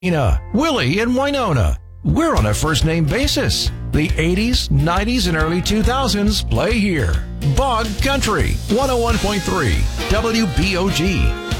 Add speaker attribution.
Speaker 1: Willie in Winona. We're on a first-name basis. The 80s, 90s, and early 2000s play here. Bog Country, 101.3, WBOG.